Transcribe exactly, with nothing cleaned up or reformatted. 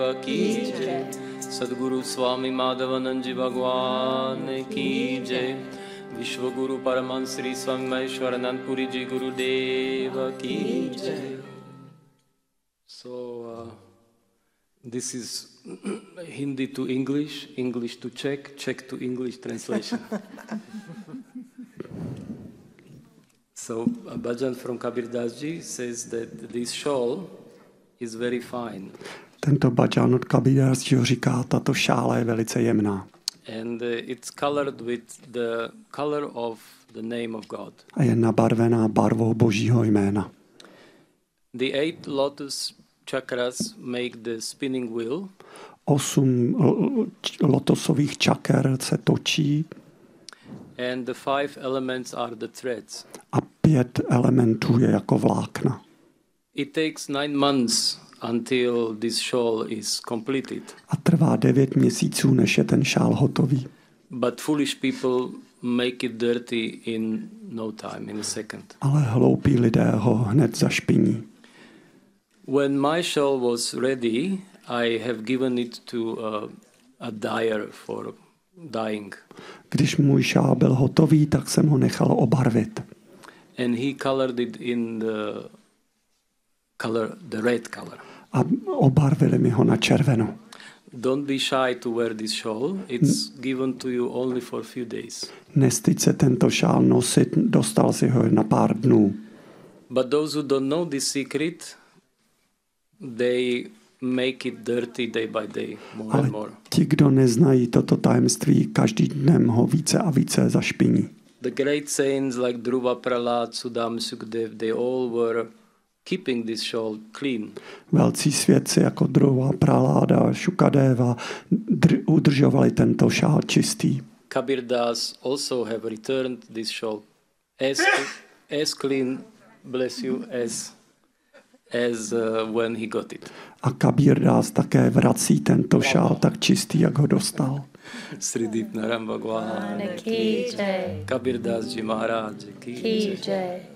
की जय। सद्गुरु स्वामी माधवानंद जी भगवान की जय। विश्वगुरु परमहंस श्री स्वामी महेश्वरानंद पुरी जी गुरुदेव की जय। So uh, this is Hindi to English, English to Czech, Czech to English translation. So a bhajan from Kabir Das Ji says that this shawl is very fine. Tento bhajan od Kabir Das Jiho říká, tato šála je velice jemná. And uh, it's colored with the color of the name of God. A je nabarvená barvou Božího jména. The eight lotus chakras make the spinning wheel. Osm lotosových čaker se točí. And the five elements are the threads. A pět elementů je jako vlákna. It takes nine months until this shawl is completed. A trvá devět měsíců, než je ten šál hotový. But foolish people make it dirty in no time, in a second. Ale hloupí lidé ho hned zašpiní. When my shawl was ready, I have given it to a, a dyer for dyeing. Když můj šál byl hotový, tak jsem ho nechal obarvit. And he colored it in the color, the red color. A obarvili mi ho na červeno. Don't be shy to wear this shawl. It's given to you only for a few days. Nestyď se tento šál nosit, dostal si ho na pár dnů. But those who don't know this secret, they make it dirty day by day, more Ale and more. Ti, kdo neznají toto tajemství, každý dnem ho více a více zašpiní. The great saints like Dhruva, Prahlad, Sudam, Sukdev, they all were keeping this shawl clean. Velcí svědci jako Dhruva, Prahláda, Šukadeva dr- udržovali tento šál čistý. Kabir Das also have returned this shawl as, as clean, bless you, as, as uh, when he got it. A Kabir Das také vrací tento šál tak čistý, jak ho dostal. Sridip Naram Bhagwan ki jai. Kabir Das Ji Maharaj ki jai.